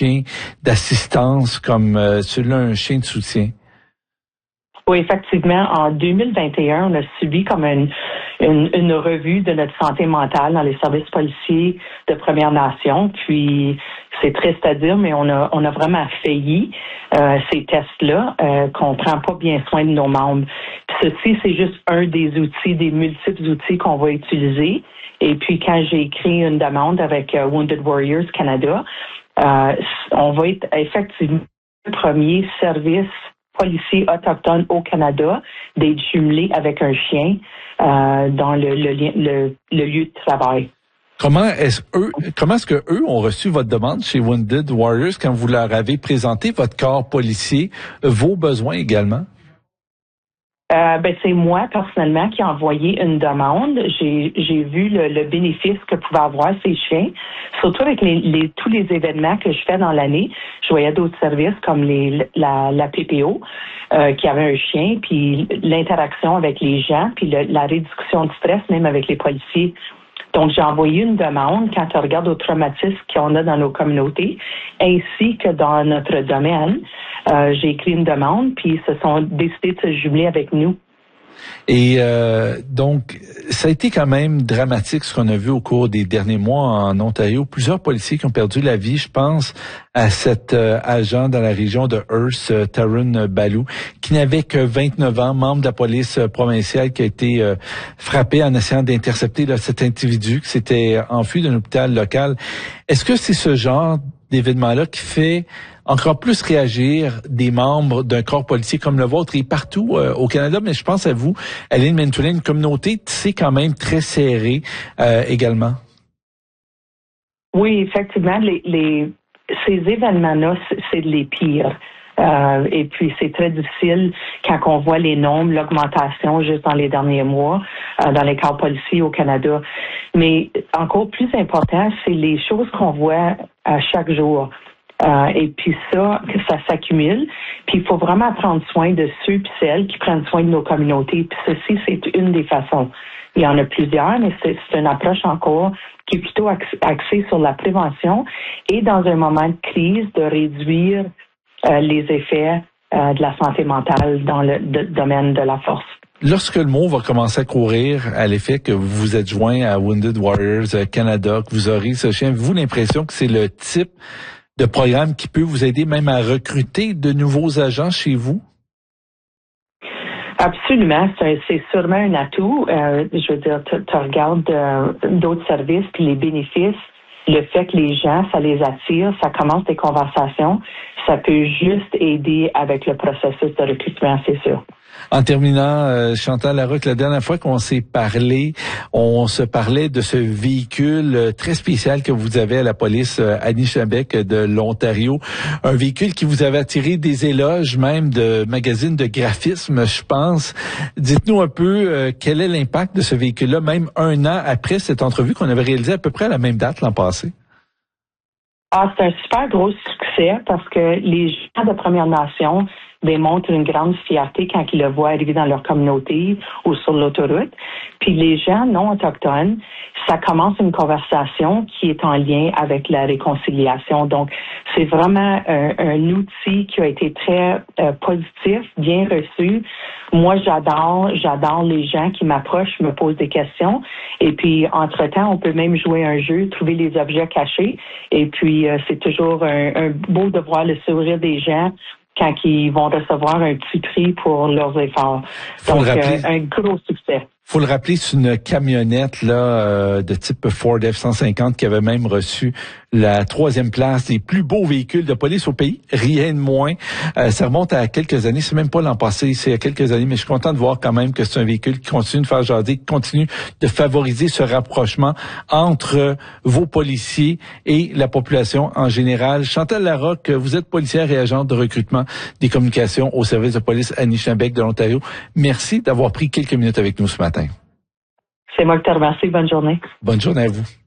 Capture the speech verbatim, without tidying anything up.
chien d'assistance comme euh, celui-là, un chien de soutien? Oui, effectivement. En deux mille vingt et un, on a subi comme une, une, une revue de notre santé mentale dans les services policiers de Premières Nations. Puis, c'est triste à dire, mais on a, on a vraiment failli euh, ces tests-là, euh, qu'on prend pas bien soin de nos membres. Puis ceci, c'est juste un des outils, des multiples outils qu'on va utiliser. Et puis, quand j'ai écrit une demande avec euh, Wounded Warriors Canada, euh, on va être effectivement le premier service policier autochtone au Canada d'être jumelé avec un chien euh, dans le, le, le, le lieu de travail. Comment est-ce eux, comment est-ce que eux ont reçu votre demande chez Wounded Warriors quand vous leur avez présenté votre corps policier, vos besoins également? Euh, ben c'est moi personnellement qui ai envoyé une demande. J'ai j'ai vu le, le bénéfice que pouvaient avoir ces chiens, surtout avec les, les tous les événements que je fais dans l'année. Je voyais d'autres services comme les la, la P P O euh, qui avait un chien, puis l'interaction avec les gens, puis le, la réduction de stress même avec les policiers. Donc, j'ai envoyé une demande quand on regarde au traumatisme qu'on a dans nos communautés, ainsi que dans notre domaine. Euh, j'ai écrit une demande, puis ils se sont décidés de se jumeler avec nous. Et euh, donc, ça a été quand même dramatique ce qu'on a vu au cours des derniers mois en Ontario. Plusieurs policiers qui ont perdu la vie. Je pense à cet euh, agent dans la région de Hearst, euh, Tarun Balou, qui n'avait que vingt-neuf ans, membre de la police euh, provinciale, qui a été euh, frappé en essayant d'intercepter là, cet individu qui s'était enfui d'un hôpital local. Est-ce que c'est ce genre d'événement-là qui fait encore plus réagir des membres d'un corps policier comme le vôtre et partout euh, au Canada, mais je pense à vous, Aline Mentoulet, une communauté, c'est quand même très serrée euh, également. Oui, effectivement, les, les ces événements-là, c'est les pires. Euh, et puis, c'est très difficile quand on voit les nombres, l'augmentation juste dans les derniers mois euh, dans les corps policiers au Canada. Mais encore plus important, c'est les choses qu'on voit à chaque jour. Euh, et puis ça, que ça s'accumule. Puis il faut vraiment prendre soin de ceux et celles qui prennent soin de nos communautés. Puis ceci, c'est une des façons. Il y en a plusieurs, mais c'est, c'est une approche encore qui est plutôt axée sur la prévention et dans un moment de crise, de réduire euh, les effets euh, de la santé mentale dans le de, domaine de la force. Lorsque le mot va commencer à courir à l'effet que vous vous êtes joint à Wounded Warriors Canada, que vous aurez ce chien, avez-vous l'impression que c'est le type de programme qui peut vous aider même à recruter de nouveaux agents chez vous? Absolument, c'est, c'est sûrement un atout. Euh, je veux dire, tu, tu regardes euh, d'autres services puis les bénéfices, le fait que les gens, ça les attire, ça commence des conversations, ça peut juste aider avec le processus de recrutement, c'est sûr. En terminant, euh, Chantal Larocque, la dernière fois qu'on s'est parlé, on se parlait de ce véhicule euh, très spécial que vous avez à la police euh, Anishinaabe de l'Ontario. Un véhicule qui vous avait attiré des éloges même de magazines de graphisme, je pense. Dites-nous un peu euh, quel est l'impact de ce véhicule-là, même un an après cette entrevue qu'on avait réalisée à peu près à la même date l'an passé. Ah, c'est un super gros succès parce que les gens de Premières Nations démontrent une grande fierté quand ils le voient arriver dans leur communauté ou sur l'autoroute. Puis les gens non autochtones, ça commence une conversation qui est en lien avec la réconciliation. Donc, c'est vraiment un, un outil qui a été très euh, positif, bien reçu. Moi, j'adore, j'adore les gens qui m'approchent, me posent des questions. Et puis, entre-temps, on peut même jouer un jeu, trouver les objets cachés. Et puis, euh, c'est toujours un, un beau de voir le sourire des gens quand ils vont recevoir un petit prix pour leurs efforts. Faut Donc, le rappeler, euh, un gros succès. Faut le rappeler, c'est une camionnette là euh, de type Ford F cent cinquante qui avait même reçu la troisième place des plus beaux véhicules de police au pays. Rien de moins. Euh, ça remonte à quelques années. C'est même pas l'an passé, c'est il y a quelques années. Mais je suis content de voir quand même que c'est un véhicule qui continue de faire jaser, qui continue de favoriser ce rapprochement entre vos policiers et la population en général. Chantal Larocque, vous êtes policière et agente de recrutement des communications au service de police Anishinaabe de l'Ontario. Merci d'avoir pris quelques minutes avec nous ce matin. C'est moi qui te remercie. Bonne journée. Bonne journée à vous.